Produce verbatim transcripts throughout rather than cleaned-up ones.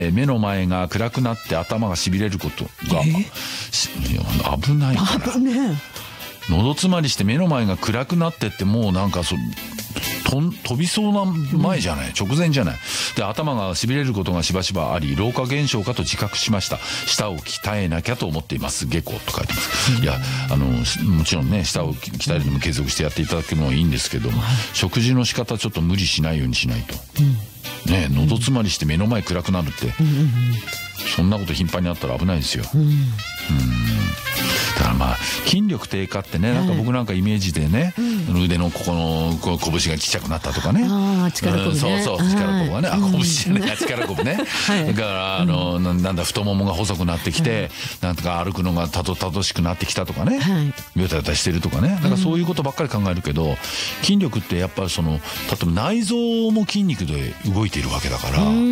目の前が暗くなって頭がしびれることが危ないから、ね、喉詰まりして目の前が暗くなってってもうなんかそと飛びそうな前じゃない、うん、直前じゃない。で頭がしびれることがしばしばあり老化現象かと自覚しました。舌を鍛えなきゃと思っています。下校と書いてます、うん、いやあのもちろんね舌を鍛えるのも継続してやっていただくのはいいんですけども、うん、食事の仕方ちょっと無理しないようにしないと、うんね、喉詰まりして目の前暗くなるって、うんうんうん、そんなこと頻繁にあったら危ないですよ、うん、うんだからまあ筋力低下ってね、なんか僕なんかイメージでね、うん、腕のここのこ拳がちっちゃくなったとかね、 あ力こぶね、 そうそう力こぶがね、はい、あ拳じゃない力こぶね、はい、だからあの、うん、なんだ太ももが細くなってきて、はい、なんとか歩くのがたどたどしくなってきたとかね、はい、ヨタヨタしてるとかね、なんかそういうことばっかり考えるけど、うん、筋力ってやっぱりその例えば内臓も筋肉で動いているわけだから、うん、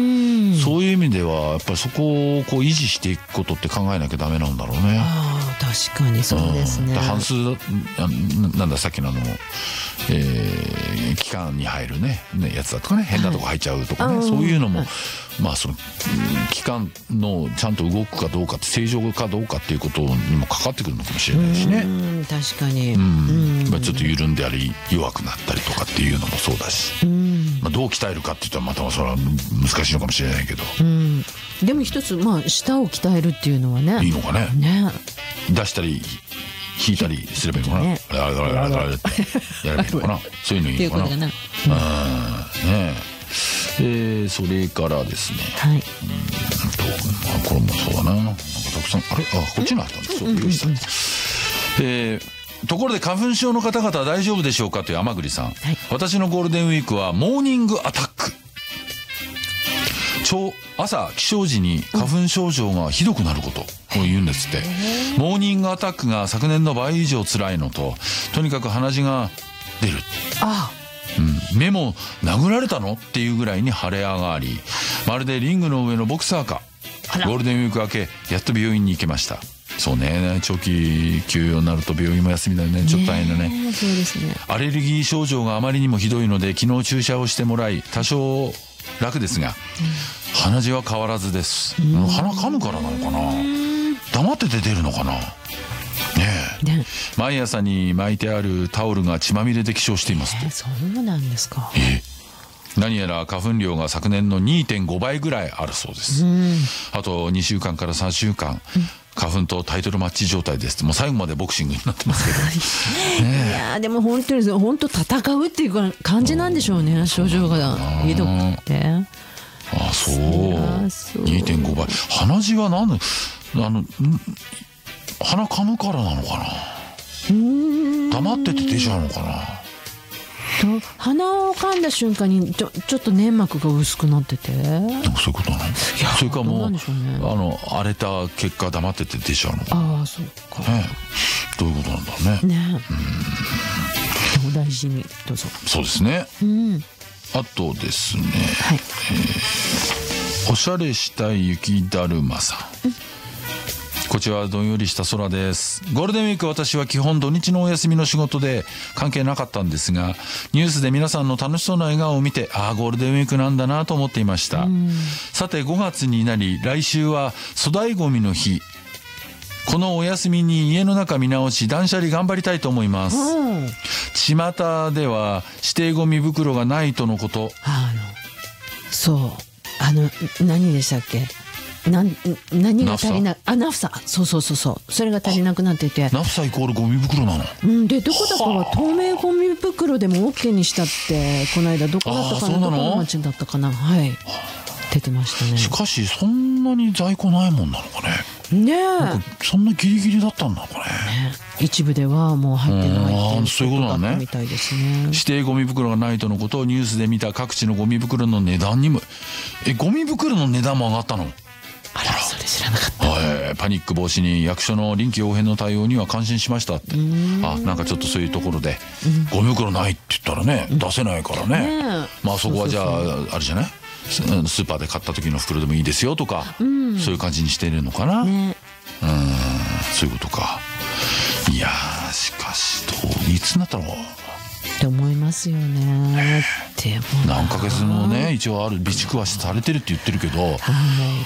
そういう意味ではやっぱりそこをこう維持していくことって考えなきゃダメなんだろうね。 あ確かにそうですね、 うん、半数なんださっきのあの、えー、期間に入る ね, ねやつだとかね、変なとこ入っちゃうとかね、はい、そういうのも、はい、まあその期間のちゃんと動くかどうかって正常かどうかっていうことにもかかってくるのかもしれないしね。 うん確かに、 うんうんまあ、ちょっと緩んであり弱くなったりとかっていうのもそうだし、うんまあ、どう鍛えるかっていったらまたそれは難しいのかもしれないけど、うん、 でも一つまあ舌を鍛えるっていうのはねいいのかね。ね出したり引いたりすればいいのかな、ね、あれあれあれあれあれってやればいいのかなそういうのいいのかな。うんねえー、それからですね、はい、うんと、まあ、これもそうだな、なんかたくさんあれあこっちにあったんです、うんうんうん、用意した、えーところで花粉症の方々は大丈夫でしょうかという甘栗さん、はい、私のゴールデンウィークはモーニングアタック。朝起床時に花粉症状がひどくなることを言うんですって。モーニングアタックが昨年の倍以上辛いのと、とにかく鼻血が出る。ああ、うん、目も殴られたのっていうぐらいに腫れ上がり、まるでリングの上のボクサーか。ゴールデンウィーク明けやっと病院に行けました。そうね、長期休養になると病院も休みだよね。ちょっと大変だね。ね、そうですね。アレルギー症状があまりにもひどいので昨日注射をしてもらい多少楽ですが、うん、鼻血は変わらずです。鼻噛むからなのかな、黙ってて出るのかなねえ、ね、毎朝に巻いてあるタオルが血まみれで起床していますって。 えー、そうなんですか。 えー、何やら花粉量が昨年の にてんごばいぐらいあるそうです。あとにしゅうかんからさんしゅうかん、うん花粉とタイトルマッチ状態です。もう最後までボクシングになってますけど、ね、 いやでも本当に本当戦うっていう感じなんでしょうね、症状がひどくて。 ああそう にてんごばい。鼻血は何のあの鼻噛むからなのかな。うーん黙ってて出ちゃうのかな。 鼻を噛んだ瞬間にちょ、ちょっと粘膜が薄くなってて、でもそういうことなの。それかもう、ね、あの荒れた結果黙ってて出ちゃうのかな。ああそうか、ね、どういうことなんだろうね。ねうんお大事にどうぞ。 そうですね、うん、あとですね、はいえー、おしゃれしたい雪だるまさん、うんこちらはどんよりした空です。ゴールデンウィーク私は基本土日のお休みの仕事で関係なかったんですが、ニュースで皆さんの楽しそうな笑顔を見て、ああゴールデンウィークなんだなと思っていました。さてごがつになり来週は粗大ごみの日。このお休みに家の中見直し断捨離頑張りたいと思います。巷では指定ごみ袋がないとのこと。 あのそうあの何でしたっけ、な何が足りない、あナフサ、そうそうそうそうそれが足りなくなってて、 ナフサイコールゴミ袋なの、 うん、でどこだかは透明ゴミ袋でも OK にしたってこの間どこだったかな、どこの町だったかな、はい出てましたね。 しかしそんなに在庫ないもんなのかね。ねえそんなギリギリだったんだかね。ね一部ではもう入ってないっていうそういうことだね。 みたいですね。 指定ゴミ袋がないとのことをニュースで見た各地のゴミ袋の値段にも、えゴミ袋の値段も上がったの。 あらそれ知らなかった。 はい、パニック防止に役所の臨機応変の対応には感心しましたって。あなんかちょっとそういうところで、うん、ゴミ袋ないって言ったらね、うん、出せないからね、ねまあそこはじゃあそうそうそうあれじゃないスーパーで買った時の袋でもいいですよとか、うん、そういう感じにしているのかな、ね、うんそういうことか。いやーしかしどういつになったのって思いますよね。でも何ヶ月のね一応ある備蓄はされてるって言ってるけど、はい、